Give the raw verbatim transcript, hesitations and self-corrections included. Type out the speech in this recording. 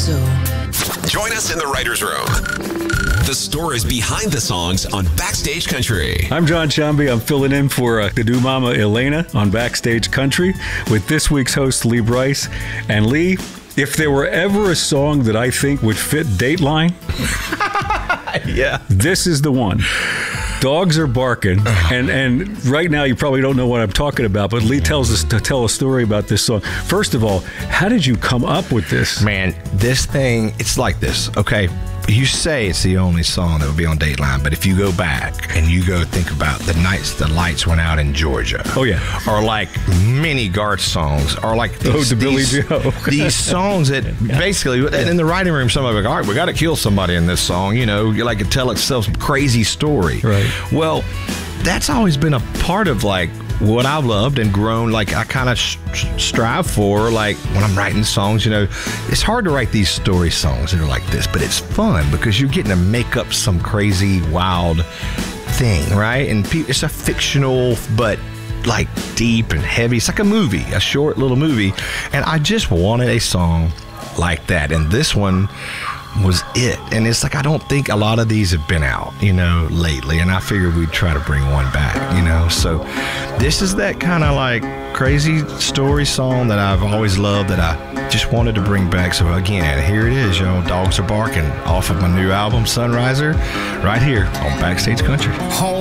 so. Join us in the writer's room. The stories behind the songs on Backstage Country. I'm John Shambi. I'm filling in for uh, the new mama Elena on Backstage Country with this week's host, Lee Brice. And Lee, if there were ever a song that I think would fit Dateline, yeah, this is the one. Dogs are barking, and, and right now you probably don't know what I'm talking about, but Lee tells us to tell a story about this song. First of all, how did you come up with this? Man, this thing, it's like this, okay? You say it's the only song that would be on Dateline, but if you go back and you go think about the nights the lights went out in Georgia. Oh, yeah. Or like many Garth songs, or like these, oh, the Billy these, Joe. these songs that basically, yeah. in the writing room, somebody like, all right, we got to kill somebody in this song, you know, you like to tell itself some crazy story. Right. Well, that's always been a part of like what I've loved and grown, like I kind of sh- strive for, like when I'm writing songs, you know, it's hard to write these story songs that are like this, but it's fun because you're getting to make up some crazy, wild thing, right? And pe- it's a fictional, but like deep and heavy. It's like a movie, a short little movie. And I just wanted a song like that. And this one was it. And it's like, I don't think a lot of these have been out, you know, lately. And I figured we'd try to bring one back, you know. So this is that kind of like crazy story song that I've always loved that I just wanted to bring back. So again, here it is, y'all. Dogs Are Barking off of my new album, Sunriser, right here on Backstage Country. Home